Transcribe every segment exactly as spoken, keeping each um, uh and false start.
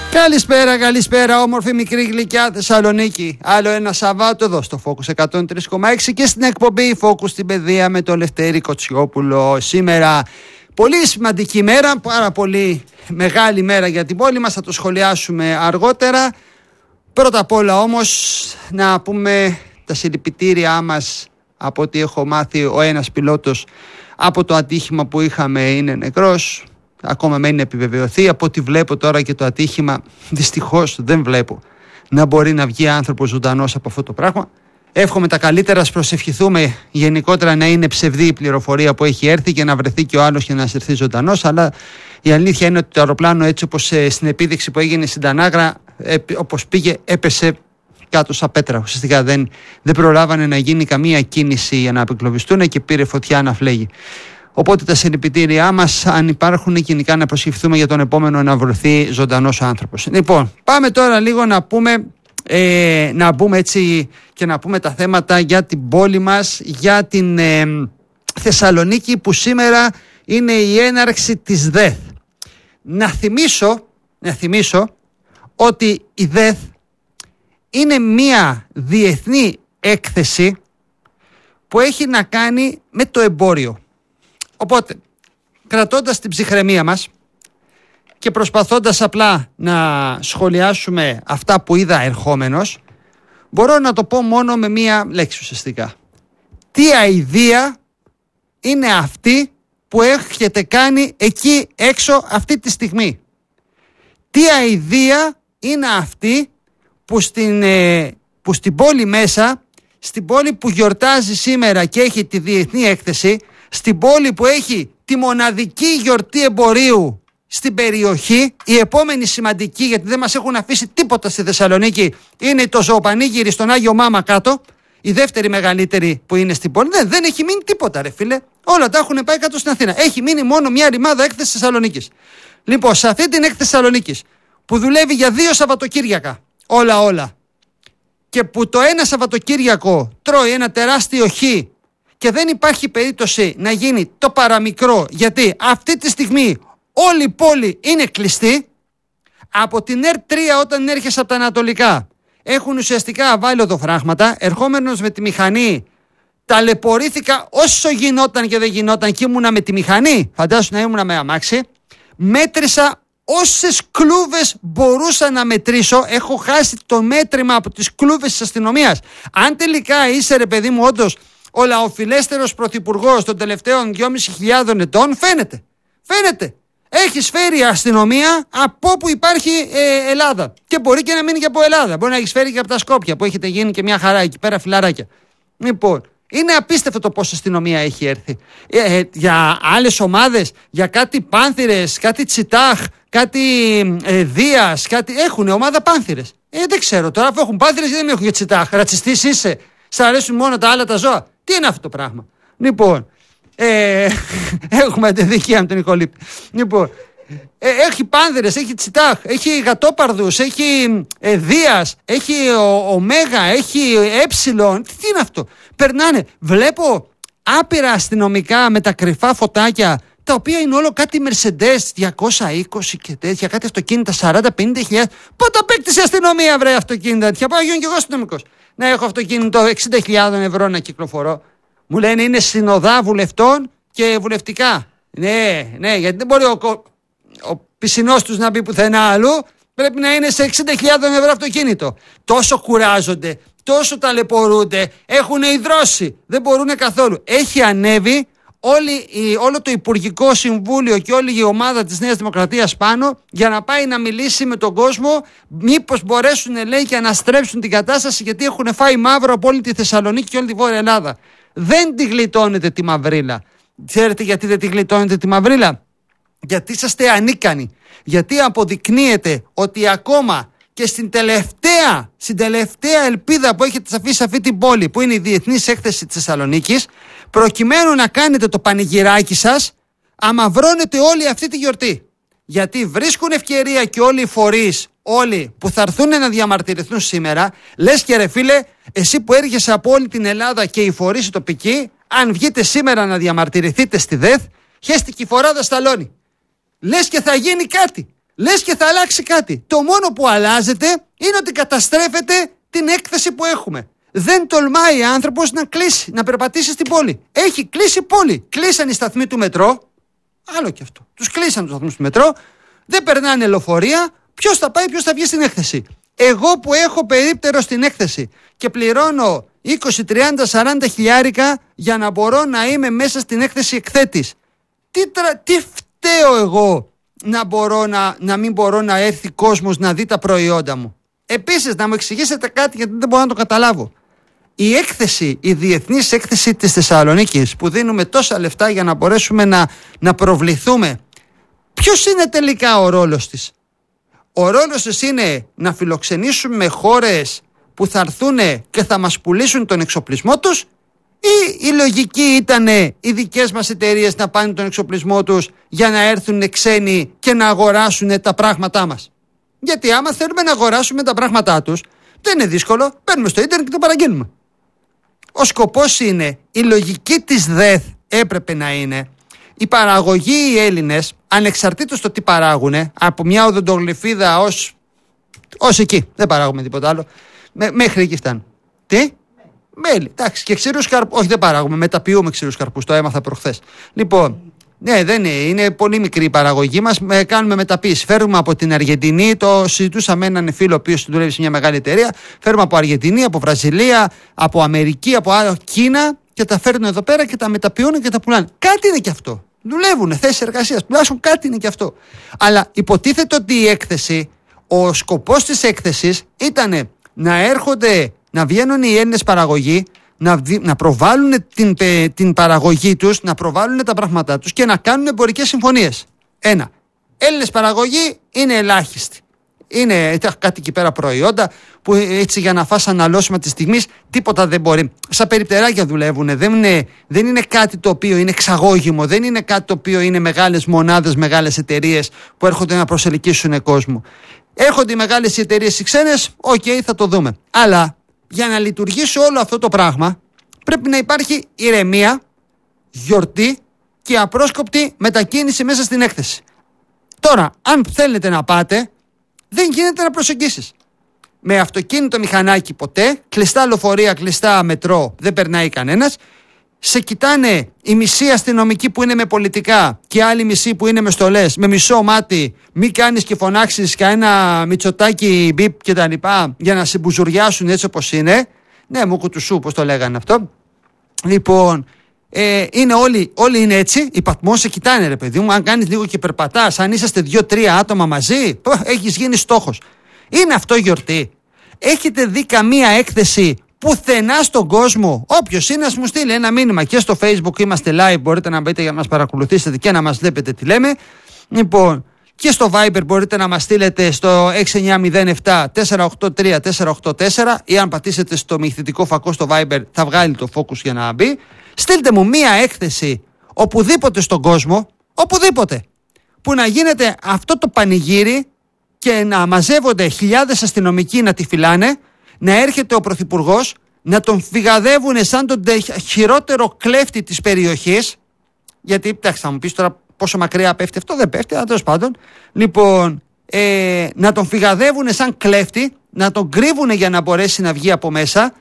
Καλησπέρα, καλησπέρα, όμορφη μικρή γλυκιά Θεσσαλονίκη. Άλλο ένα Σαββάτο εδώ στο Focus εκατόν τρία κόμμα έξι και στην εκπομπή Focus στην Παιδεία με τον Λευτέρη Κοτσιόπουλο. Σήμερα πολύ σημαντική μέρα, πάρα πολύ μεγάλη μέρα για την πόλη μας, θα το σχολιάσουμε αργότερα. Πρώτα απ' όλα όμως να πούμε τα συλληπιτήριά μας, από ό,τι έχω μάθει ο ένας πιλότος από το ατύχημα που είχαμε είναι νεκρός. Ακόμα μένει να επιβεβαιωθεί. Από ό,τι βλέπω τώρα και το ατύχημα, δυστυχώς δεν βλέπω να μπορεί να βγει άνθρωπος ζωντανός από αυτό το πράγμα. Εύχομαι τα καλύτερα, ας προσευχηθούμε γενικότερα να είναι ψευδή η πληροφορία που έχει έρθει και να βρεθεί και ο άλλος και να συρθεί ζωντανός. Αλλά η αλήθεια είναι ότι το αεροπλάνο, έτσι όπως ε, στην επίδειξη που έγινε στην Τανάγρα, ε, όπως πήγε, έπεσε κάτω στα πέτρα. Ουσιαστικά δεν, δεν προλάβανε να γίνει καμία κίνηση για να απεκλωβιστούν και πήρε φωτιά να φλέγει. Οπότε τα συλληπιτήριά μας, αν υπάρχουν, γενικά να προσευχηθούμε για τον επόμενο να βρεθεί ζωντανός άνθρωπος. Λοιπόν, πάμε τώρα λίγο να πούμε, ε, να μπούμε έτσι και να πούμε τα θέματα για την πόλη μας, για την ε, Θεσσαλονίκη, που σήμερα είναι η έναρξη της ΔΕΘ. Να θυμίσω, να θυμίσω ότι η ΔΕΘ είναι μια διεθνή έκθεση που έχει να κάνει με το εμπόριο. Οπότε, κρατώντας την ψυχραιμία μας και προσπαθώντας απλά να σχολιάσουμε αυτά που είδα ερχόμενος, μπορώ να το πω μόνο με μία λέξη ουσιαστικά. Τι αηδία είναι αυτή που έχετε κάνει εκεί έξω αυτή τη στιγμή. Τι αηδία είναι αυτή που στην, ε, που στην πόλη μέσα, στην πόλη που γιορτάζει σήμερα και έχει τη διεθνή έκθεση, στην πόλη που έχει τη μοναδική γιορτή εμπορίου στην περιοχή, η επόμενη σημαντική, γιατί δεν μας έχουν αφήσει τίποτα στη Θεσσαλονίκη, είναι το ζωοπανήγυρι στον Άγιο Μάμα κάτω, η δεύτερη μεγαλύτερη που είναι στην πόλη. Δεν, δεν έχει μείνει τίποτα, ρε φίλε. Όλα τα έχουν πάει κάτω στην Αθήνα. Έχει μείνει μόνο μια ρημάδα έκθεση Θεσσαλονίκης. Λοιπόν, σε αυτή την έκθεση Θεσσαλονίκης, που δουλεύει για δύο Σαββατοκύριακα, όλα όλα, και που το ένα Σαββατοκύριακο τρώει ένα τεράστιο χ και δεν υπάρχει περίπτωση να γίνει το παραμικρό, γιατί αυτή τη στιγμή όλη η πόλη είναι κλειστή. Από την ΕΡΤ τρία, όταν έρχεσαι από τα Ανατολικά, έχουν ουσιαστικά αβάιλοδοφράγματα. Ερχόμενος με τη μηχανή, ταλαιπωρήθηκα όσο γινόταν και δεν γινόταν και ήμουνα με τη μηχανή. Φαντάσου να ήμουνα με αμάξι. Μέτρησα όσες κλούβες μπορούσα να μετρήσω. Έχω χάσει το μέτρημα από τις κλούβες της αστυνομίας. Αν τελικά είσαι, ρε παιδί μου, όντως ο λαοφιλέστερος πρωθυπουργός των τελευταίων δυόμισι χιλιάδων ετών, φαίνεται. Φαίνεται. Έχεις φέρει αστυνομία από όπου υπάρχει ε, Ελλάδα. Και μπορεί και να μείνει και από Ελλάδα. Μπορεί να έχεις φέρει και από τα Σκόπια που έχετε γίνει και μια χαρά εκεί πέρα, φιλαράκια. Λοιπόν, είναι απίστευτο το πόσο αστυνομία έχει έρθει. Ε, ε, για άλλες ομάδες, για κάτι πάνθυρες, κάτι τσιτάχ, κάτι ε, Δίας, κάτι. Έχουν ομάδα πάνθυρες. Ε, δεν ξέρω τώρα, αφού έχουν πάνθυρες, δεν έχουν και τσιτάχ. Ρατσιστής είσαι. Σ' αρέσουν μόνο τα άλλα τα ζώα. Τι είναι αυτό το πράγμα. Λοιπόν, ε, έχουμε αντιδικία με τον Νικολίπη. Λοιπόν, ε, έχει πάνδυρες, έχει τσιτάχ, έχει γατόπαρδους, έχει ε, Δίας, έχει ο, ωμέγα, έχει έψιλον. Τι είναι αυτό. Περνάνε. Βλέπω άπειρα αστυνομικά με τα κρυφά φωτάκια, τα οποία είναι όλο κάτι Mercedes διακόσια είκοσι και τέτοια, κάτι αυτοκίνητα σαράντα πενήντα χιλιάδες. Πότε απέκτησε η αστυνομία, βρε, αυτοκίνητα τέτοια. Πάω γίνω κι εγώ αστυνομικός. Να έχω αυτοκίνητο εξήντα χιλιάδες ευρώ να κυκλοφορώ. Μου λένε είναι συνοδά βουλευτών και βουλευτικά. Ναι, ναι, γιατί δεν μπορεί ο, ο πισινός τους να μπει πουθενά αλλού. Πρέπει να είναι σε εξήντα χιλιάδες ευρώ αυτοκίνητο. Τόσο κουράζονται, τόσο ταλαιπωρούνται, έχουν υδρώσει, δεν μπορούν καθόλου. Έχει ανέβει όλη, όλο το Υπουργικό Συμβούλιο και όλη η ομάδα της Νέας Δημοκρατίας πάνω για να πάει να μιλήσει με τον κόσμο, μήπως μπορέσουν, λέει, και να στρέψουν την κατάσταση, γιατί έχουν φάει μαύρο από όλη τη Θεσσαλονίκη και όλη τη Βόρεια Ελλάδα. Δεν τη γλιτώνετε τη μαυρίλα. Ξέρετε γιατί δεν τη γλιτώνετε τη μαυρίλα? Γιατί είσαστε ανίκανοι. Γιατί αποδεικνύεται ότι ακόμα και στην τελευταία, στην τελευταία ελπίδα που έχετε αφήσει σε αυτή την πόλη, που είναι η Διεθνής Έκθεση της Θεσσαλονίκης, προκειμένου να κάνετε το πανηγυράκι σας, αμαυρώνετε όλη αυτή τη γιορτή. Γιατί βρίσκουν ευκαιρία και όλοι οι φορείς, όλοι που θα έρθουν να διαμαρτυρηθούν σήμερα, λες και ρε φίλε, εσύ που έρχεσαι από όλη την Ελλάδα και οι φορείς οι τοπικοί, αν βγείτε σήμερα να διαμαρτυρηθείτε στη ΔΕΘ, χέστηκε η φοράδα σταλώνει. Λες και θα γίνει κάτι. Λες και θα αλλάξει κάτι. Το μόνο που αλλάζεται είναι ότι καταστρέφεται την έκθεση που έχουμε. Δεν τολμάει άνθρωπος να κλείσει, να περπατήσει στην πόλη. Έχει κλείσει πόλη. Κλείσαν οι σταθμοί του μετρό. Άλλο και αυτό. Τους κλείσαν τους σταθμούς του μετρό. Δεν περνάνε λεωφορεία. Ποιος θα πάει, ποιος θα βγει στην έκθεση. Εγώ που έχω περίπτερο στην έκθεση και πληρώνω είκοσι, τριάντα, σαράντα χιλιάρικα για να μπορώ να είμαι μέσα στην έκθεση εκθέτης. Τι, τρα... τι φταίω εγώ να, μπορώ να... να μην μπορώ να έρθει κόσμος να δει τα προϊόντα μου. Επίσης, να μου εξηγήσετε κάτι γιατί δεν μπορώ να το καταλάβω. Η έκθεση, η διεθνής έκθεση της Θεσσαλονίκης που δίνουμε τόσα λεφτά για να μπορέσουμε να, να προβληθούμε, ποιος είναι τελικά ο ρόλος της? Ο ρόλος της είναι να φιλοξενήσουμε χώρες που θα έρθουν και θα μας πουλήσουν τον εξοπλισμό τους, ή η λογική ήταν οι δικές μας εταιρείες να πάνε τον εξοπλισμό τους για να έρθουν ξένοι και να αγοράσουν τα πράγματά μας? Γιατί άμα θέλουμε να αγοράσουμε τα πράγματά τους, δεν είναι δύσκολο, μπαίνουμε στο ίντερνετ και το παραγγείλουμε. Ο σκοπός είναι, η λογική της ΔΕΘ έπρεπε να είναι, οι παραγωγοί οι Έλληνες, ανεξαρτήτως το τι παράγουν, από μια οδοντογλυφίδα ως, ως εκεί, δεν παράγουμε τίποτα άλλο, Μέ, μέχρι εκεί φτάνουν. Τι? Μέλι, εντάξει, και ξηρούς καρπούς, όχι δεν παράγουμε, μεταποιούμε ξηρούς καρπούς, το έμαθα προχθές. Λοιπόν, ναι, δεν είναι, είναι πολύ μικρή η παραγωγή μας, με, κάνουμε μεταποίηση. Φέρουμε από την Αργεντινή, το συζητούσα με έναν φίλο ο οποίος δουλεύει σε μια μεγάλη εταιρεία, φέρουμε από Αργεντινή, από Βραζιλία, από Αμερική, από Κίνα και τα φέρνουν εδώ πέρα και τα μεταποιούν και τα πουλάνε. Κάτι είναι και αυτό. Δουλεύουν, θέσεις εργασίας, τουλάχιστον κάτι είναι και αυτό. Αλλά υποτίθεται ότι η έκθεση, ο σκοπός της έκθεσης ήταν να έρχονται, να βγαίνουν οι Έλληνες παραγωγοί, να, δι, να προβάλλουν την, την παραγωγή τους, να προβάλλουν τα πράγματά τους και να κάνουν εμπορικές συμφωνίες. Ένα. Έλληνες παραγωγοί είναι ελάχιστοι. Είναι κάτι εκεί πέρα προϊόντα που έτσι για να φας αναλώσιμα τη στιγμή τίποτα δεν μπορεί. Σαν περιπτεράκια δουλεύουν. Δεν είναι, δεν είναι κάτι το οποίο είναι εξαγώγημο. Δεν είναι κάτι το οποίο είναι μεγάλες μονάδες, μεγάλες εταιρείες που έρχονται να προσελκύσουν κόσμο. Έρχονται οι μεγάλες εταιρείες οι ξένες, οκ, okay, θα το δούμε. Αλλά για να λειτουργήσει όλο αυτό το πράγμα πρέπει να υπάρχει ηρεμία, γιορτή και απρόσκοπτη μετακίνηση μέσα στην έκθεση. Τώρα, αν θέλετε να πάτε, δεν γίνεται να προσεγγίσεις. Με αυτοκίνητο μηχανάκι ποτέ, κλειστά λεωφορεία, κλειστά μετρό, δεν περνάει κανένας. Σε κοιτάνε οι μισοί αστυνομικοί που είναι με πολιτικά και άλλοι μισοί που είναι με στολές, με μισό μάτι, μη κάνεις και φωνάξεις κανένα Μητσοτάκι μπιπ και τα λοιπά για να σε μπουζουριάσουν έτσι όπως είναι. Ναι, μου κουτουσού, πώς το λέγανε αυτό. Λοιπόν, ε, είναι όλοι, όλοι είναι έτσι, οι πατμός σε κοιτάνε ρε παιδί μου, αν κάνεις λίγο και περπατάς, αν είσαστε δύο-τρία άτομα μαζί, πω, έχεις γίνει στόχος. Είναι αυτό γιορτή? Έχετε δει καμία έκθεση πουθενά στον κόσμο? Όποιος είναι, ας μου στείλει ένα μήνυμα και στο Facebook, είμαστε live, μπορείτε να μπείτε για να μας παρακολουθήσετε και να μας βλέπετε τι λέμε. Λοιπόν, και στο Viber μπορείτε να μας στείλετε στο έξι εννιά μηδέν επτά τέσσερα οκτώ τρία τέσσερα οκτώ τέσσερα ή αν πατήσετε στο μυθιστικό φακό στο Viber θα βγάλει το focus για να μπει. Στείλτε μου μία έκθεση οπουδήποτε στον κόσμο, οπουδήποτε, που να γίνεται αυτό το πανηγύρι και να μαζεύονται χιλιάδες αστυνομικοί να τη φυλάνε, να έρχεται ο Πρωθυπουργός, να τον φυγαδεύουν σαν τον χειρότερο κλέφτη της περιοχής. Γιατί, εντάξει, θα μου πεις τώρα πόσο μακριά πέφτει αυτό, δεν πέφτει, αλλά τέλος πάντων. Λοιπόν, ε, να τον φυγαδεύουν σαν κλέφτη, να τον κρύβουν για να μπορέσει να βγει από μέσα.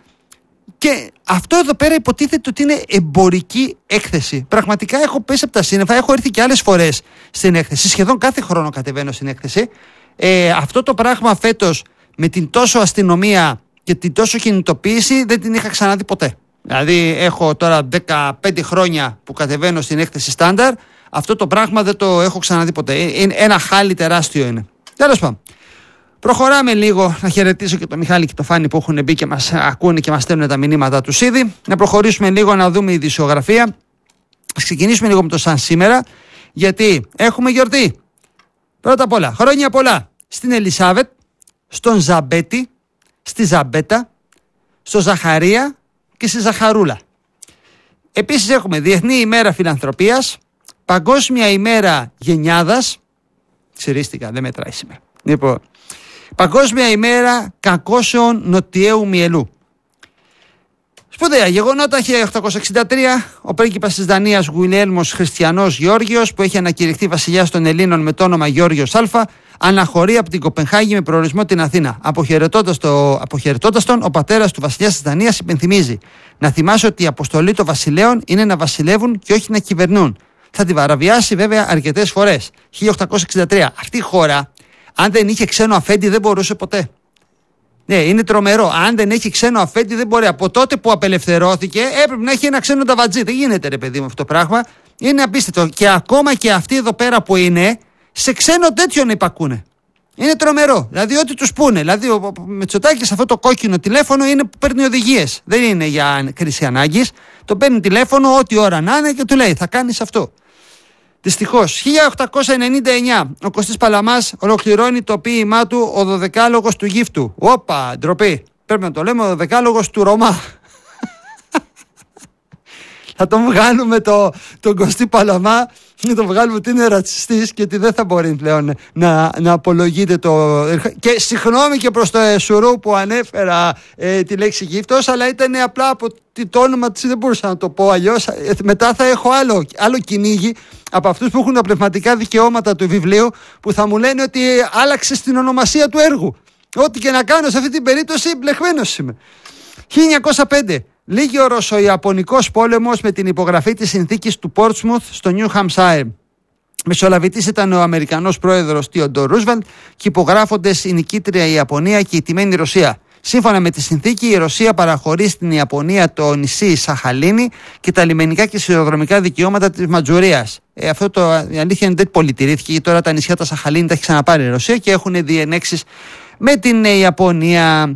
Και αυτό εδώ πέρα υποτίθεται ότι είναι εμπορική έκθεση. Πραγματικά έχω πέσει από τα σύννεφα, έχω έρθει και άλλες φορές στην έκθεση. Σχεδόν κάθε χρόνο κατεβαίνω στην έκθεση. Ε, αυτό το πράγμα φέτος με την τόσο αστυνομία και την τόσο κινητοποίηση δεν την είχα ξαναδεί ποτέ. Δηλαδή έχω τώρα δεκαπέντε χρόνια που κατεβαίνω στην έκθεση στάνταρ, αυτό το πράγμα δεν το έχω ξαναδεί ποτέ. Είναι ένα χάλι τεράστιο είναι. Τέλος πάντων. Προχωράμε λίγο, να χαιρετήσω και τον Μιχάλη και τον Φάνη που έχουν μπει και μας ακούνε και μας στέλνουν τα μηνύματα τους ήδη. Να προχωρήσουμε λίγο να δούμε η ειδησιογραφία. Ας ξεκινήσουμε λίγο με το σαν σήμερα, γιατί έχουμε γιορτή. Πρώτα απ' όλα, χρόνια πολλά στην Ελισάβετ, στον Ζαμπέτη, στη Ζαμπέτα, στο Ζαχαρία και στη Ζαχαρούλα. Επίσης έχουμε Διεθνή ημέρα Φιλανθρωπίας, Παγκόσμια ημέρα Γενιάδας, ξυρίστηκα, δεν μετράει σήμερα. Λοιπόν, Παγκόσμια ημέρα Κακώσεων Νοτιαίου Μυελού. Σπουδαία γεγονότα. χίλια οκτακόσια εξήντα τρία, ο πρίγκιπας της Δανίας Γουιλέλμος Χριστιανός Γεώργιος, που έχει ανακηρυχθεί βασιλιάς των Ελλήνων με το όνομα Γεώργιος Α, αναχωρεί από την Κοπενχάγη με προορισμό την Αθήνα. Αποχαιρετώντας, το, αποχαιρετώντας τον, ο πατέρας του βασιλιάς της Δανίας υπενθυμίζει: να θυμάσαι ότι η αποστολή των βασιλέων είναι να βασιλεύουν και όχι να κυβερνούν. Θα τη παραβιάσει βέβαια αρκετές φορές. χίλια οκτακόσια εξήντα τρία. Αυτή η χώρα, αν δεν είχε ξένο αφέντη, δεν μπορούσε ποτέ. Ναι, είναι τρομερό. Αν δεν έχει ξένο αφέντη, δεν μπορεί. Από τότε που απελευθερώθηκε, έπρεπε να έχει ένα ξένο ταβατζή. Δεν γίνεται, ρε παιδί μου, αυτό το πράγμα. Είναι απίστευτο. Και ακόμα και αυτοί εδώ πέρα που είναι, σε ξένο τέτοιον υπακούνε. Είναι τρομερό. Δηλαδή, ό,τι τους πούνε. Δηλαδή, ο Μητσοτάκης αυτό το κόκκινο τηλέφωνο είναι που παίρνει οδηγίες. Δεν είναι για κρίση ανάγκης. Το παίρνει τηλέφωνο, ό,τι ώρα να είναι και του λέει: θα κάνεις αυτό. Δυστυχώς, χίλια οκτακόσια ενενήντα εννιά, ο Κωστής Παλαμάς ολοκληρώνει το ποίημά του «Ο δωδεκάλογος του γύφτου». Όπα, ντροπή. Πρέπει να το λέμε «Ο δωδεκάλογος του Ρωμά». Θα τον βγάλουμε το, τον Κωστή Παλαμά, να τον βγάλουμε ότι είναι ρατσιστής και ότι δεν θα μπορεί πλέον να, να απολογείται το... Και συγγνώμη και προς το Εσουρού που ανέφερα ε, τη λέξη γύφτος, αλλά ήταν απλά από το όνομα της, δεν μπορούσα να το πω αλλιώς. Ε, μετά θα έχω άλλο, άλλο κυνήγι από αυτούς που έχουν τα πνευματικά δικαιώματα του βιβλίου, που θα μου λένε ότι άλλαξε την ονομασία του έργου. Ό,τι και να κάνω σε αυτή την περίπτωση, μπλεχμένος είμαι. χίλια εννιακόσια πέντε. Λύγει ο Ρωσο-Ιαπωνικός πόλεμος με την υπογραφή της συνθήκης του Πόρτσμουθ στο Νιου Χαμσάιρ. Μεσολαβητής ήταν ο Αμερικανός πρόεδρος Τίοντορ Ρούσβελτ και υπογράφοντες η νικήτρια η Ιαπωνία και η τιμένη Ρωσία. Σύμφωνα με τη συνθήκη, η Ρωσία παραχωρεί στην Ιαπωνία το νησί Σαχαλίνη και τα λιμενικά και σιδηροδρομικά δικαιώματα της Μαντζουρίας. Ε, αυτό το, η αλήθεια είναι δεν πολυτηρήθηκε, γιατί τώρα τα νησιά τα Σαχαλίνη τα έχει ξαναπάρει η Ρωσία και έχουν διενέξεις με την ε, Ιαπωνία.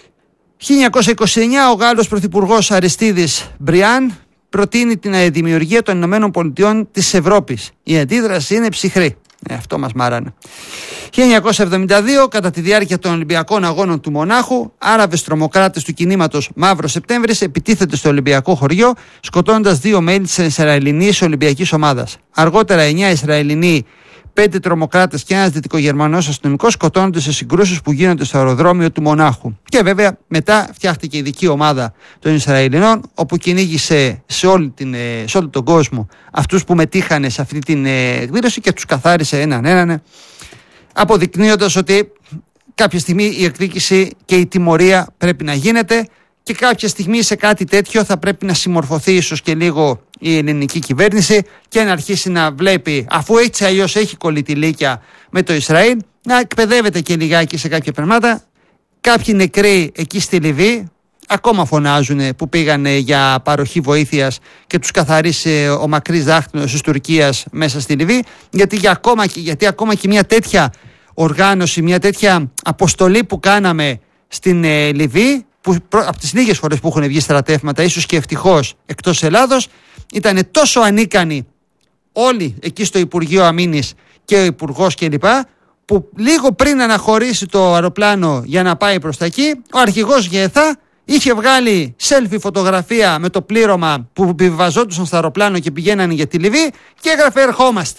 χίλια εννιακόσια είκοσι εννιά, ο Γάλλος πρωθυπουργός Αριστίδης Μπριάν προτείνει την δημιουργία των Ηνωμένων Πολιτειών της Ευρώπης. Η αντίδραση είναι ψυχρή. Ε, αυτό μας μάρανε. χίλια εννιακόσια εβδομήντα δύο, κατά τη διάρκεια των Ολυμπιακών Αγώνων του Μονάχου, Άραβες τρομοκράτες του κινήματος Μαύρο Σεπτέμβρης επιτίθενται στο Ολυμπιακό χωριό, σκοτώνοντας δύο μέλη της Ισραηλινής Ολυμπιακής Ομάδας. Αργότερα, εννιά Ισραηλινοί, πέντε τρομοκράτες και ένας δυτικογερμανός αστυνομικός σκοτώνονται σε συγκρούσεις που γίνονται στο αεροδρόμιο του Μονάχου. Και βέβαια μετά φτιάχτηκε η ειδική ομάδα των Ισραηλινών, όπου κυνήγησε σε, όλη την, σε όλο τον κόσμο αυτούς που μετήχανε σε αυτή την εκδήλωση και τους καθάρισε έναν έναν, αποδεικνύοντας ότι κάποια στιγμή η εκδίκηση και η τιμωρία πρέπει να γίνεται. Και κάποια στιγμή σε κάτι τέτοιο θα πρέπει να συμμορφωθεί ίσως και λίγο η ελληνική κυβέρνηση και να αρχίσει να βλέπει, αφού έτσι αλλιώς έχει κολλητηλίκια με το Ισραήλ, να εκπαιδεύεται και λιγάκι σε κάποια πράγματα. Κάποιοι νεκροί εκεί στη Λιβύη ακόμα φωνάζουν που πήγανε για παροχή βοήθειας και τους καθαρίσε ο μακρύς δάχτυλος της Τουρκίας μέσα στη Λιβύη, γιατί, για ακόμα, γιατί ακόμα και μια τέτοια οργάνωση, μια τέτοια αποστολή που κάναμε στην ε, Λιβύη, που από τις λίγες φορές που έχουν βγει στρατεύματα, ίσως και ευτυχώς εκτός Ελλάδος, ήταν τόσο ανίκανοι όλοι εκεί στο Υπουργείο Αμήνης και ο Υπουργός κλπ, που λίγο πριν αναχωρήσει το αεροπλάνο για να πάει προς τα εκεί, ο αρχηγός ΓΕΘΑ είχε βγάλει selfie φωτογραφία με το πλήρωμα που επιβιβαζόντουσαν στο αεροπλάνο και πηγαίνανε για τη Λιβύη και έγραφε «Ερχόμαστε».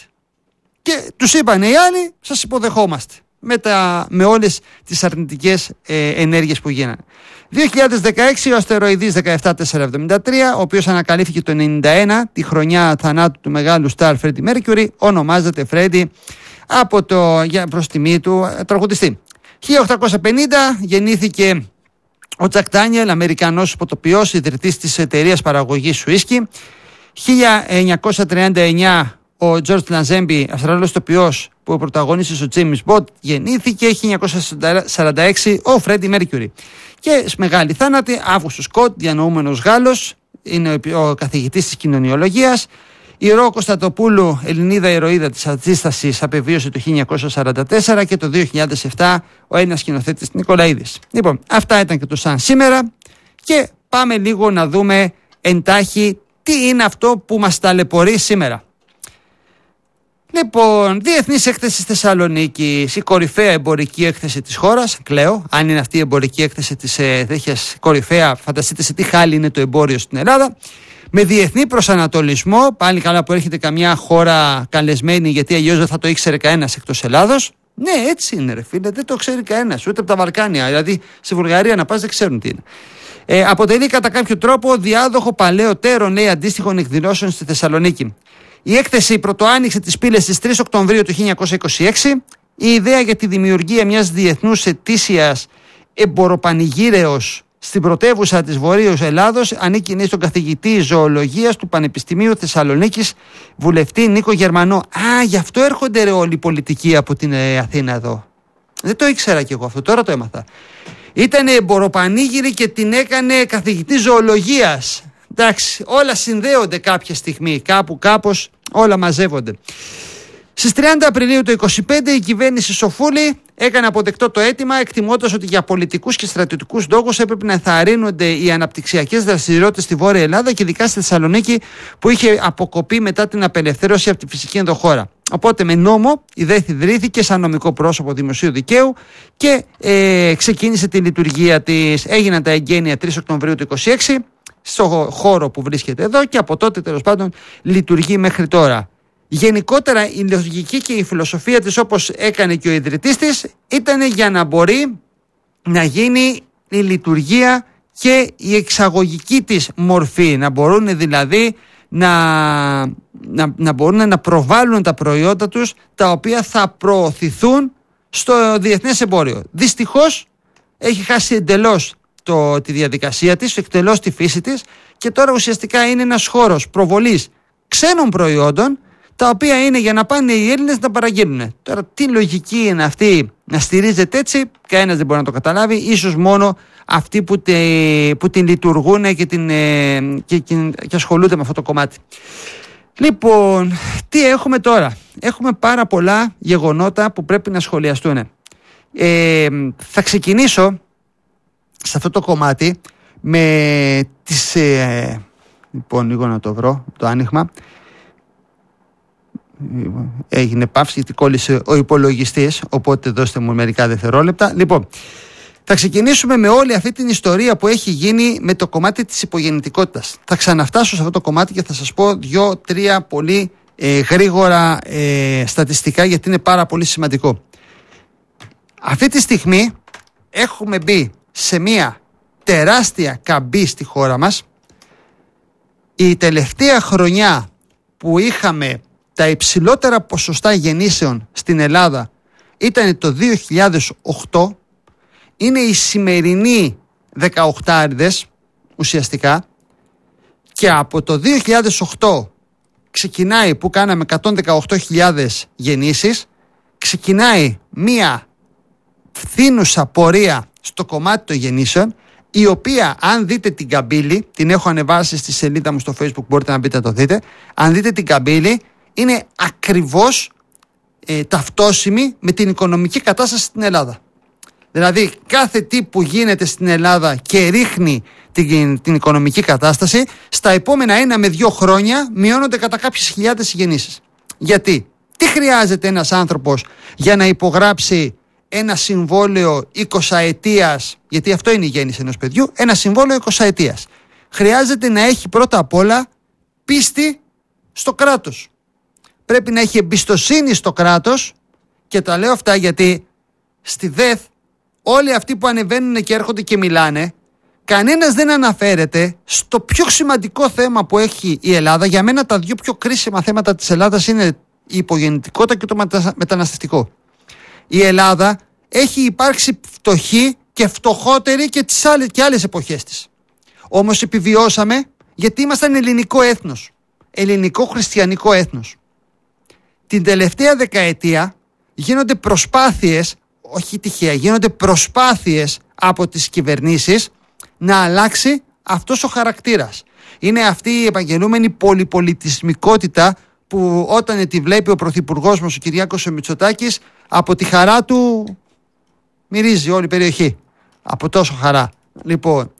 Και τους είπαν οι άλλοι «Σας υποδεχόμαστε». Με, τα, με όλες τις αρνητικές ε, ενέργειες που γίνανε. δύο χιλιάδες δεκαέξι, ο αστεροειδής ένα επτά τέσσερα εβδομήντα τρία, ο οποίος ανακαλύφθηκε το ενενήντα ένα, τη χρονιά θανάτου του μεγάλου στάρ Φρέντι Μέρκιουρι, ονομάζεται Φρέντι από το, για, προς τιμή του τραγουδιστή. χίλια οκτακόσια πενήντα γεννήθηκε ο Τζακ Ντάνιελ, Αμερικανός υποτοποιός, ιδρυτής της εταιρείας παραγωγής ουίσκι. χίλια εννιακόσια τριάντα εννιά, ο Τζορτζ Λανζέμπι, Αυστραλός τοπιός που πρωταγωνίστησε στο James Bond, γεννήθηκε. χίλια εννιακόσια σαράντα έξι, ο Φρέντι Μέρκιουρι. Και μεγάλη θάνατη, Αύγουστος Σκοτ, διανοούμενος Γάλλος, είναι ο καθηγητής της κοινωνιολογίας. Η Ρο Κωνσταντοπούλου, Ελληνίδα ηρωίδα της Αντίστασης, απεβίωσε το χίλια εννιακόσια σαράντα τέσσερα και το δύο χιλιάδες επτά ο ένας σκηνοθέτης Νικολαίδης. Λοιπόν, αυτά ήταν και το σαν σήμερα και πάμε λίγο να δούμε εντάχει τι είναι αυτό που μας ταλαιπωρεί σήμερα. Λοιπόν, διεθνής έκθεση στη Θεσσαλονίκη, η κορυφαία εμπορική έκθεση της χώρας. Κλαίω, αν είναι αυτή η εμπορική έκθεση της ε, τέτοιας κορυφαία, φανταστείτε σε τι χάλι είναι το εμπόριο στην Ελλάδα. Με διεθνή προσανατολισμό, πάλι καλά που έρχεται καμιά χώρα καλεσμένη, γιατί αλλιώς δεν θα το ήξερε κανένας εκτός Ελλάδος. Ναι, έτσι είναι, ρε φίλε, δεν το ξέρει κανένας, ούτε από τα Βαλκάνια. Δηλαδή, στη Βουλγαρία να πας δεν ξέρουν τι είναι. Ε, αποτελεί κατά κάποιο τρόπο διάδοχο παλαιότερων λέει αντίστοιχων εκδηλώσεων στη Θεσσαλονίκη. Η έκθεση πρωτοάνοιξε τις πύλες στις τρεις Οκτωβρίου του χίλια εννιακόσια είκοσι έξι. η ιδέα για τη δημιουργία μιας διεθνούς ετήσιας εμποροπανηγύρεως στην πρωτεύουσα της Βορείου Ελλάδος ανήκει στον καθηγητή ζωολογίας του Πανεπιστημίου Θεσσαλονίκης, βουλευτή Νίκο Γερμανό. Α, γι' αυτό έρχονται ρε όλοι οι πολιτικοί από την ε, Αθήνα εδώ. Δεν το ήξερα κι εγώ αυτό, τώρα το έμαθα. Ήτανε εμποροπανήγυρη και την έκανε καθηγητή ζωολογίας. Εντάξει, όλα συνδέονται κάποια στιγμή, κάπου κάπως όλα μαζεύονται. Στις τριάντα Απριλίου του είκοσι πέντε η κυβέρνηση Σοφούλη έκανε αποδεκτό το αίτημα, εκτιμώντας ότι για πολιτικούς και στρατιωτικούς λόγους έπρεπε να ενθαρρύνονται οι αναπτυξιακές δραστηριότητες στη Βόρεια Ελλάδα και ειδικά στη Θεσσαλονίκη που είχε αποκοπεί μετά την απελευθέρωση από τη φυσική ενδοχώρα. Οπότε με νόμο η ΔΕΘ ιδρύθηκε σαν νομικό πρόσωπο δημοσίου δικαίου και ε, ξεκίνησε τη λειτουργία της. Έγιναν τα εγγένεια τρεις Οκτωβρίου του είκοσι έξι στο χώρο που βρίσκεται εδώ και από τότε τέλος πάντων λειτουργεί μέχρι τώρα. Γενικότερα η λογική και η φιλοσοφία της, όπως έκανε και ο ιδρυτής της, ήταν για να μπορεί να γίνει η λειτουργία και η εξαγωγική της μορφή, να μπορούν δηλαδή να, να, να μπορούν να προβάλλουν τα προϊόντα τους τα οποία θα προωθηθούν στο διεθνές εμπόριο. Δυστυχώς έχει χάσει εντελώς το, τη διαδικασία της, εκτελώς τη φύση της και τώρα ουσιαστικά είναι ένας χώρος προβολής ξένων προϊόντων τα οποία είναι για να πάνε οι Έλληνες να παραγγείλουν. Τώρα τι λογική είναι αυτή να στηρίζεται έτσι, κανένας δεν μπορεί να το καταλάβει, ίσως μόνο αυτοί που, τε, που την λειτουργούν και, την, και, και, και ασχολούνται με αυτό το κομμάτι. Λοιπόν, τι έχουμε τώρα? Έχουμε πάρα πολλά γεγονότα που πρέπει να σχολιαστούν. Ε, θα ξεκινήσω σε αυτό το κομμάτι με τις... Ε, λοιπόν, λίγο να το βρω, το άνοιγμα. Έγινε παύση γιατί κόλλησε ο υπολογιστής, οπότε δώστε μου μερικά δευτερόλεπτα. Λοιπόν, θα ξεκινήσουμε με όλη αυτή την ιστορία που έχει γίνει με το κομμάτι της υπογεννητικότητας. Θα ξαναφτάσω σε αυτό το κομμάτι και θα σας πω δύο-τρία πολύ ε, γρήγορα ε, στατιστικά, γιατί είναι πάρα πολύ σημαντικό. Αυτή τη στιγμή έχουμε μπει σε μια τεράστια καμπή στη χώρα μας. Η τελευταία χρονιά που είχαμε τα υψηλότερα ποσοστά γεννήσεων στην Ελλάδα ήταν το δύο χιλιάδες οκτώ. Είναι οι σημερινοί δεκαοκτάριδες ουσιαστικά, και από το δύο χιλιάδες οκτώ ξεκινάει που κάναμε εκατόν δεκαοκτώ χιλιάδες γεννήσεις, ξεκινάει μία φθήνουσα πορεία στο κομμάτι των γεννήσεων, η οποία αν δείτε την καμπύλη, την έχω ανεβάσει στη σελίδα μου στο Facebook, μπορείτε να μπείτε να το δείτε, αν δείτε την καμπύλη είναι ακριβώς ε, ταυτόσιμη με την οικονομική κατάσταση στην Ελλάδα. Δηλαδή κάθε τι που γίνεται στην Ελλάδα και ρίχνει την, την οικονομική κατάσταση, στα επόμενα ένα με δύο χρόνια μειώνονται κατά κάποιες χιλιάδες γεννήσεις. Γιατί? Τι χρειάζεται ένας άνθρωπος για να υπογράψει ένα συμβόλαιο εικοσαετίας, γιατί αυτό είναι η γέννηση ενός παιδιού, ένα συμβόλαιο εικοσαετίας? Χρειάζεται να έχει πρώτα απ' όλα πίστη στο κράτος. Πρέπει να έχει εμπιστοσύνη στο κράτος, και τα λέω αυτά γιατί στη ΔΕΘ όλοι αυτοί που ανεβαίνουν και έρχονται και μιλάνε, κανένας δεν αναφέρεται στο πιο σημαντικό θέμα που έχει η Ελλάδα. Για μένα τα δύο πιο κρίσιμα θέματα της Ελλάδας είναι η υπογεννητικότητα και το μεταναστευτικό. Η Ελλάδα έχει υπάρξει φτωχή και φτωχότερη και τις άλλες, και άλλες εποχές της. Όμως επιβιώσαμε γιατί ήμασταν ελληνικό έθνος, ελληνικό χριστιανικό έθνος. Την τελευταία δεκαετία γίνονται προσπάθειες, όχι τυχαία, γίνονται προσπάθειες από τις κυβερνήσεις να αλλάξει αυτός ο χαρακτήρας. Είναι αυτή η επαγγελούμενη πολυπολιτισμικότητα που όταν τη βλέπει ο πρωθυπουργός μας ο Κυριάκος Μητσοτάκης, από τη χαρά του μυρίζει όλη η περιοχή. Από τόσο χαρά. Λοιπόν,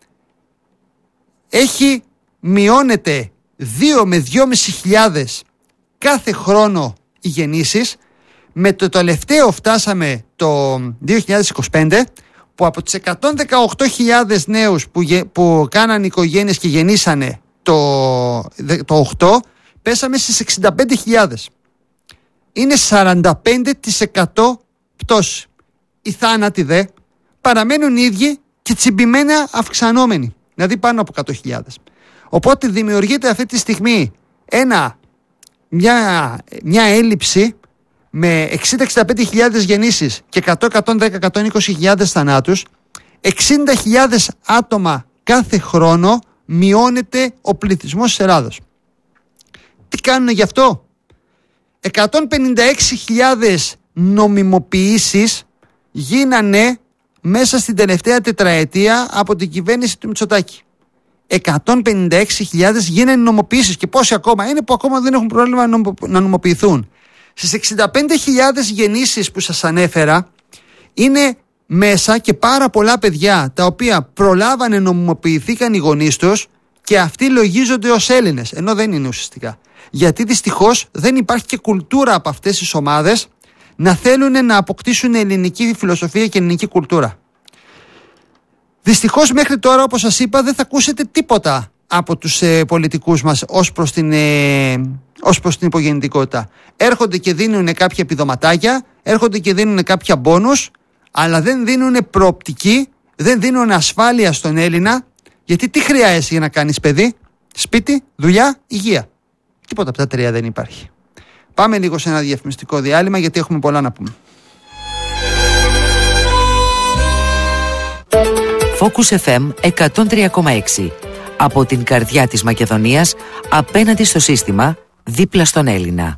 έχει μειώνεται δύο με δυόμισι χιλιάδες κάθε χρόνο οι γεννήσεις. Με το τελευταίο φτάσαμε το δύο χιλιάδες είκοσι πέντε, που από τις εκατόν δεκαοκτώ χιλιάδες νέους που, που κάναν οικογένειες και γεννήσανε το, το οκτώ, πέσαμε στις εξήντα πέντε χιλιάδες. Είναι σαράντα πέντε τοις εκατό πτώση. Οι θάνατοι δε παραμένουν οι ίδιοι και τσιμπημένα αυξανόμενοι, δηλαδή πάνω από εκατό χιλιάδες. Οπότε δημιουργείται αυτή τη στιγμή ένα, μια, μια έλλειψη με εξήντα με εξήντα πέντε χιλιάδες γεννήσεις και εκατό, εκατόν δέκα, εκατόν είκοσι χιλιάδες θανάτους, εξήντα χιλιάδες άτομα κάθε χρόνο μειώνεται ο πληθυσμός της Ελλάδος. Τι κάνουν γι' αυτό? εκατόν πενήντα έξι χιλιάδες νομιμοποιήσεις γίνανε μέσα στην τελευταία τετραετία από την κυβέρνηση του Μητσοτάκη. εκατόν πενήντα έξι χιλιάδες γίνανε νομιμοποιήσεις. Και πόσοι ακόμα είναι που ακόμα δεν έχουν πρόβλημα να νομιμοποιηθούν? Στις εξήντα πέντε χιλιάδες γεννήσεις που σας ανέφερα είναι μέσα και πάρα πολλά παιδιά τα οποία προλάβανε, νομιμοποιηθήκαν οι γονείς τους και αυτοί λογίζονται ως Έλληνες, ενώ δεν είναι ουσιαστικά. Γιατί δυστυχώς δεν υπάρχει και κουλτούρα από αυτές τις ομάδες να θέλουν να αποκτήσουν ελληνική φιλοσοφία και ελληνική κουλτούρα. Δυστυχώς μέχρι τώρα, όπως σας είπα, δεν θα ακούσετε τίποτα από τους ε, πολιτικούς μας ως προς την, ε, ως προς την υπογεννητικότητα. Έρχονται και δίνουν κάποια επιδοματάκια, έρχονται και δίνουν κάποια μπόνους, αλλά δεν δίνουν προοπτική, δεν δίνουν ασφάλεια στον Έλληνα, γιατί τι χρειάζεσαι για να κάνεις παιδί? Σπίτι, δουλειά, υγεία. Τίποτα από τα τρία δεν υπάρχει. Πάμε λίγο σε ένα διαφημιστικό διάλειμμα, γιατί έχουμε πολλά να πούμε. Focus εφ εμ εκατόν τρία κόμμα έξι. Από την καρδιά της Μακεδονίας, απέναντι στο σύστημα, δίπλα στον Έλληνα.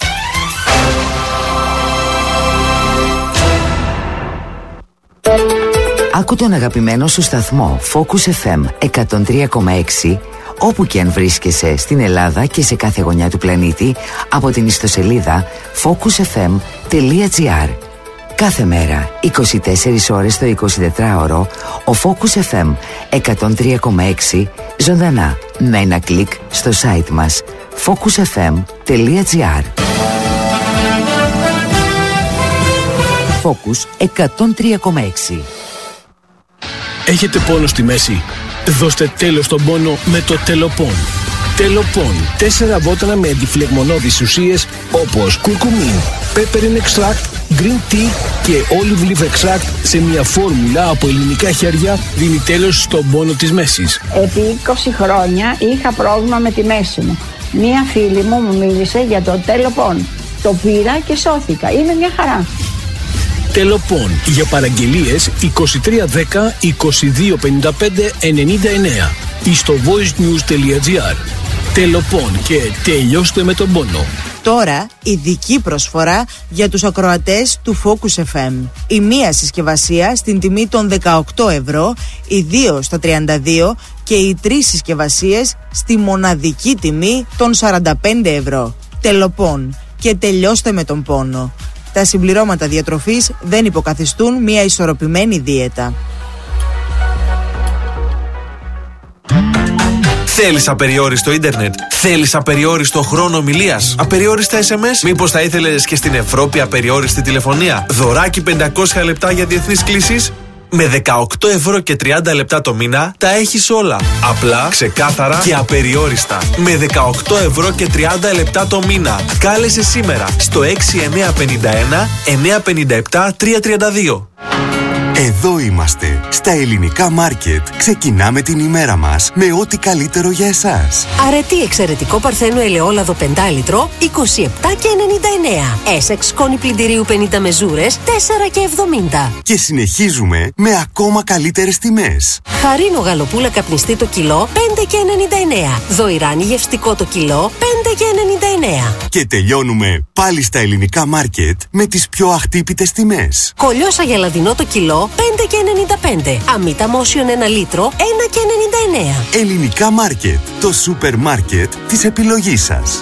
Άκου τον αγαπημένο σου σταθμό Focus εφ εμ εκατόν τρία κόμμα έξι όπου και αν βρίσκεσαι στην Ελλάδα και σε κάθε γωνιά του πλανήτη από την ιστοσελίδα focus εφ εμ τελεία τζι άρ. Κάθε μέρα, είκοσι τέσσερις ώρες το εικοσιτετράωρο, ο Focus εφ εμ εκατόν τρία κόμμα έξι ζωντανά με ένα κλικ στο site μας focus εφ εμ τελεία τζι άρ. Focus εκατόν τρία κόμμα έξι. Έχετε πόνο στη μέση? Δώστε τέλος στον πόνο με το Τελοπών. Τελοπών. Τέσσερα βότανα με αντιφλεγμονώδεις ουσίες όπως κουρκουμίν, peppermint extract, green tea και olive leaf extract σε μια φόρμουλα από ελληνικά χέρια δίνει τέλος στον πόνο της μέσης. Επί είκοσι χρόνια είχα πρόβλημα με τη μέση μου. Μία φίλη μου μου μίλησε για το Τελοπών. Το πήρα και σώθηκα. Είναι μια χαρά. Τελοπών. Για παραγγελίες είκοσι τρία δέκα είκοσι δύο πενήντα πέντε ενενήντα εννέα ή στο voicenews τελεία τζι άρ. Τελοπών και τελειώστε με τον πόνο. Τώρα ειδική προσφορά για τους ακροατές του Focus εφ εμ. Η μία συσκευασία στην τιμή των δεκαοκτώ ευρώ, οι δύο στα τριάντα δύο και οι τρεις συσκευασίες στη μοναδική τιμή των σαράντα πέντε ευρώ. Τελοπών και τελειώστε με τον πόνο. Τα συμπληρώματα διατροφής δεν υποκαθιστούν μια ισορροπημένη δίαιτα. Θέλεις απεριόριστο ίντερνετ? Θέλεις απεριόριστο χρόνο ομιλίας? Απεριόριστα ες εμ ες? Μήπως θα ήθελες και στην Ευρώπη απεριόριστη τηλεφωνία? Δωράκι πεντακόσια λεπτά για διεθνείς κλήσεις? Με δεκαοκτώ ευρώ και τριάντα λεπτά το μήνα τα έχεις όλα. Απλά, ξεκάθαρα και απεριόριστα. Με δεκαοκτώ ευρώ και τριάντα λεπτά το μήνα. Κάλεσε σήμερα στο έξι εννιά πέντε ένα εννιά πέντε επτά τρία τρία δύο. Εδώ είμαστε, στα ελληνικά μάρκετ. Ξεκινάμε την ημέρα μας με ό,τι καλύτερο για εσάς. Αρετή εξαιρετικό παρθένο ελαιόλαδο πέντε λίτρο, είκοσι επτά και ενενήντα εννέα. Essex σκόνη πλυντηρίου πενήντα μεζούρες, τέσσερα και εβδομήντα. Και συνεχίζουμε με ακόμα καλύτερες τιμές. Χαρίνο γαλοπούλα καπνιστή το κιλό, πέντε και ενενήντα εννέα. Δοϊράνι γευστικό το κιλό, πέντε και ενενήντα εννέα. Και τελειώνουμε πάλι στα ελληνικά μάρκετ με τις πιο αχτύπητες τιμές. Κολιόσα γελαδινό το κιλό, πέντε και ενενήντα πέντε. Αμύτα μόσιον ένα λίτρο, ένα και ενενήντα εννέα. Ελληνικά μάρκετ, το σούπερ μάρκετ της επιλογής σας.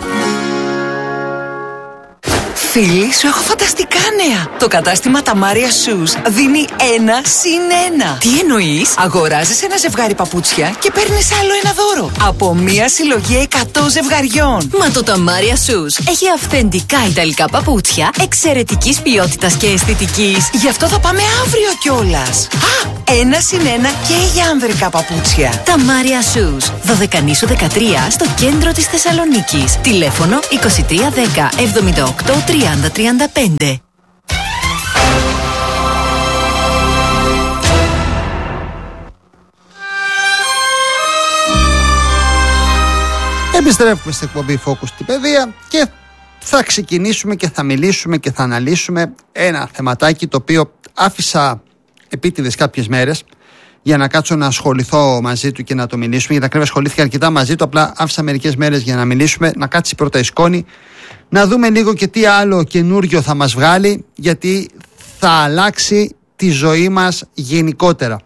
Φίλοι, σου έχω φανταστικά νέα. Το κατάστημα Tamaria Shoes δίνει ένα συν ένα. Τι εννοείς? Αγοράζεις ένα ζευγάρι παπούτσια και παίρνεις άλλο ένα δώρο. Από μία συλλογή εκατό ζευγαριών. Μα το Tamaria Shoes έχει αυθεντικά ιταλικά παπούτσια εξαιρετικής ποιότητας και αισθητικής. Γι' αυτό θα πάμε αύριο κιόλας. Α, ένα συν ένα και για ανδρικά παπούτσια. Tamaria Shoes, Δωδεκανήσου δεκατρία στο κέντρο της Θεσσαλονίκης. Τηλέφωνο είκοσι τρία δέκα εβδομήντα οκτώ τριάντα τριάντα πέντε. Επιστρέφουμε στην εκπομπή Focus στην παιδεία και θα ξεκινήσουμε και θα μιλήσουμε και θα αναλύσουμε ένα θεματάκι το οποίο άφησα επίτηδες κάποιες μέρες για να κάτσω να ασχοληθώ μαζί του και να το μιλήσουμε. Γιατί ακριβώς ασχολήθηκα αρκετά μαζί του, απλά άφησα μερικές μέρες για να μιλήσουμε, να κάτσει πρώτα η σκόνη, να δούμε λίγο και τι άλλο καινούριο θα μας βγάλει, γιατί θα αλλάξει τη ζωή μας γενικότερα.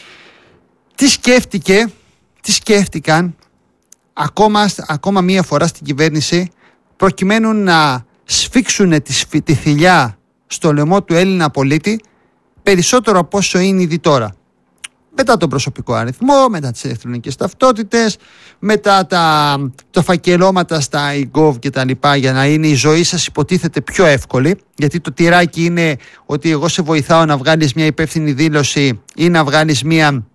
Τι σκέφτηκε, τι σκέφτηκαν ακόμα, ακόμα μία φορά στην κυβέρνηση προκειμένου να σφίξουν τη, τη θηλιά στο λαιμό του Έλληνα πολίτη περισσότερο από όσο είναι ήδη τώρα. Μετά τον προσωπικό αριθμό, μετά τις ηλεκτρονικές ταυτότητες, μετά τα, τα φακελώματα στα e-gov και τα λοιπά, για να είναι η ζωή σας υποτίθεται πιο εύκολη, γιατί το τυράκι είναι ότι εγώ σε βοηθάω να βγάλεις μια υπεύθυνη δήλωση ή να βγάλεις μια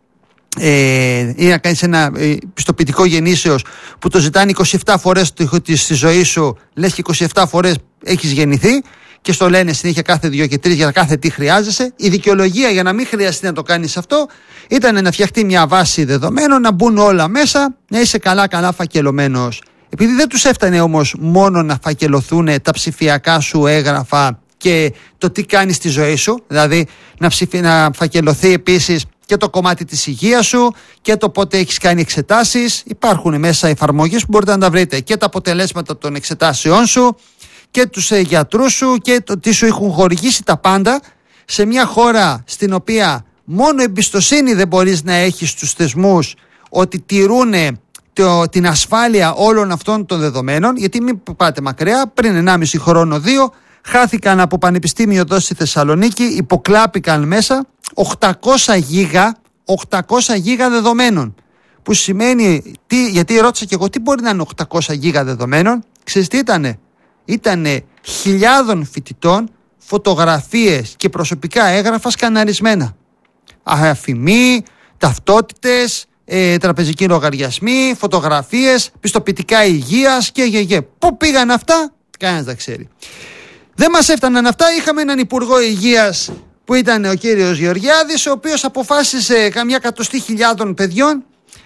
ε, ή να κάνεις ένα ε, πιστοποιητικό γεννήσεως που το ζητάνε είκοσι επτά φορές στη ζωή σου, λες και είκοσι επτά φορές έχεις γεννηθεί και στο λένε συνέχεια κάθε δύο και τρεις για κάθε τι χρειάζεσαι. Η δικαιολογία για να μην χρειαστεί να το κάνεις αυτό ήταν να φτιαχτεί μια βάση δεδομένων, να μπουν όλα μέσα, να είσαι καλά καλά φακελωμένος. Επειδή δεν τους έφτανε όμως μόνο να φακελωθούν τα ψηφιακά σου έγγραφα και το τι κάνεις στη ζωή σου, δηλαδή να, ψηφι... να φακελωθεί επίσης και το κομμάτι της υγείας σου και το πότε έχεις κάνει εξετάσεις. Υπάρχουν μέσα εφαρμογές που μπορείτε να τα βρείτε και τα αποτελέσματα των εξετάσεών σου και τους ε, γιατρούς σου και το τι σου έχουν χορηγήσει, τα πάντα, σε μια χώρα στην οποία μόνο εμπιστοσύνη δεν μπορείς να έχεις στους θεσμούς ότι τηρούν το, την ασφάλεια όλων αυτών των δεδομένων. Γιατί μην πάτε μακριά, πριν ενάμιση χρόνο, δύο, χάθηκαν από πανεπιστήμιο εδώ στη Θεσσαλονίκη, υποκλάπηκαν μέσα οκτακόσια γίγα, οκτακόσια γίγα δεδομένων. Που σημαίνει, τι, γιατί ρώτησα και εγώ τι μπορεί να είναι οκτακόσια γίγα δεδομένων. Ξέρεις τι ήτανε? Ήτανε χιλιάδων φοιτητών φωτογραφίες και προσωπικά έγγραφα σκαναρισμένα. Αφημί, ταυτότητες, ε, τραπεζικοί λογαριασμοί, φωτογραφίες, πιστοποιητικά υγείας και γεγε. Πού πήγαν αυτά? Κανένας δεν ξέρει. Δεν μας έφταναν αυτά. Είχαμε έναν υπουργό υγείας που ήταν ο κύριος Γεωργιάδης, ο οποίος αποφάσισε καμιά εκατοστή χιλιάδων παιδιών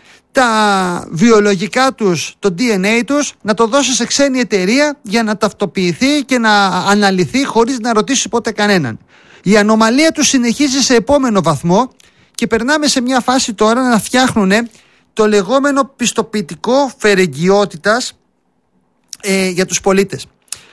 τα βιολογικά τους, το ντι εν έι τους, να το δώσει σε ξένη εταιρεία για να ταυτοποιηθεί και να αναλυθεί χωρίς να ρωτήσει ποτέ κανέναν. Η ανομαλία του συνεχίζει σε επόμενο βαθμό και περνάμε σε μια φάση τώρα να φτιάχνουν το λεγόμενο πιστοποιητικό φερεγγιότητας ε, για τους πολίτες.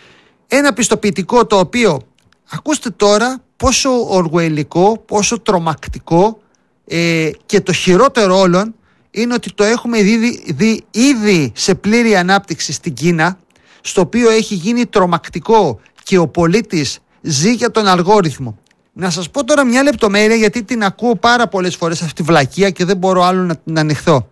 Ένα πιστοποιητικό το οποίο, ακούστε τώρα πόσο οργουελικό, πόσο τρομακτικό ε, και το χειρότερο όλων είναι ότι το έχουμε δει, δει ήδη σε πλήρη ανάπτυξη στην Κίνα, στο οποίο έχει γίνει τρομακτικό και ο πολίτης ζει για τον αλγόριθμο. Να σας πω τώρα μια λεπτομέρεια, γιατί την ακούω πάρα πολλές φορές αυτή τη βλακεία και δεν μπορώ άλλο να την ανοιχθώ.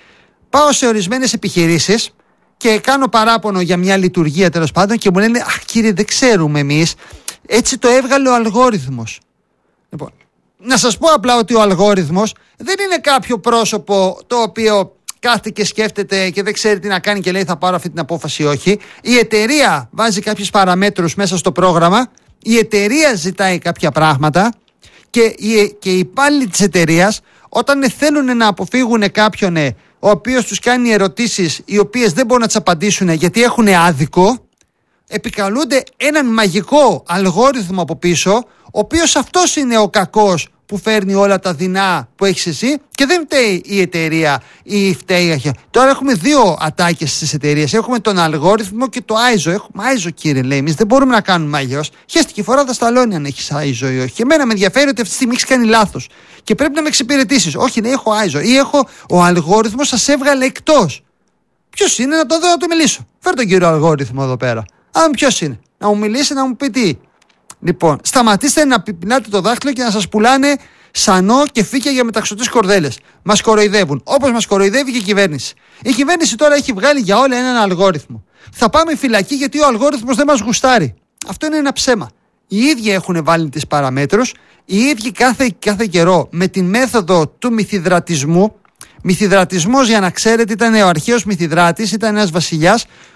Πάω σε ορισμένες επιχειρήσεις και κάνω παράπονο για μια λειτουργία τέλος πάντων και μου λένε «Αχ κύριε, δεν ξέρουμε εμείς, έτσι το έβγαλε ο αλγόριθμος». Λοιπόν, να σας πω απλά ότι ο αλγόριθμος δεν είναι κάποιο πρόσωπο το οποίο κάθεται και σκέφτεται και δεν ξέρει τι να κάνει και λέει θα πάρω αυτή την απόφαση ή όχι. Η εταιρεία βάζει κάποιες παραμέτρους μέσα στο πρόγραμμα, η εταιρεία ζητάει κάποια πράγματα και οι, και οι υπάλληλοι της εταιρείας, όταν θέλουν να αποφύγουν κάποιον ο οποίος τους κάνει ερωτήσεις οι οποίες δεν μπορούν να τις απαντήσουν γιατί έχουν άδικο, επικαλούνται έναν μαγικό αλγόριθμο από πίσω, ο οποίος αυτός είναι ο κακός που φέρνει όλα τα δεινά που έχεις εσύ και δεν φταίει η εταιρεία ή φταίει. Τώρα έχουμε δύο ατάκες στις εταιρείες. Έχουμε τον αλγόριθμο και το άιζο. Έχουμε άιζο, κύριε, λέει. Εμείς δεν μπορούμε να κάνουμε αλλιώς. Χέστηκε φορά τα σταλώνει αν έχεις άιζο ή όχι. Και εμένα με ενδιαφέρει ότι αυτή τη στιγμή έχεις κάνει λάθος και πρέπει να με εξυπηρετήσεις. Όχι, ναι, έχω άιζο ή έχω. Ο αλγόριθμος σας έβγαλε εκτός. Ποιος είναι, να το δω, να του μιλήσω. Φέρ τον κύριο αλγόριθμο εδώ πέρα. Αν ποιος είναι, να μου μιλήσει, να μου πει τι. Λοιπόν, σταματήστε να πιπινάτε το δάχτυλο και να σας πουλάνε σανό και φύκια για μεταξωτές κορδέλες. Μας κοροϊδεύουν, όπως μας κοροϊδεύει και η κυβέρνηση. Η κυβέρνηση τώρα έχει βγάλει για όλα έναν αλγόριθμο. Θα πάμε φυλακή γιατί ο αλγόριθμος δεν μας γουστάρει. Αυτό είναι ένα ψέμα. Οι ίδιοι έχουν βάλει τις παραμέτρους, οι ίδιοι κάθε, κάθε καιρό με την μέθοδο του μυθιδρατισμού. Μυθιδρατισμός, για να ξέρετε, ήταν ο αρχαίος Μυθιδράτης, ήταν ένας βασιλιάς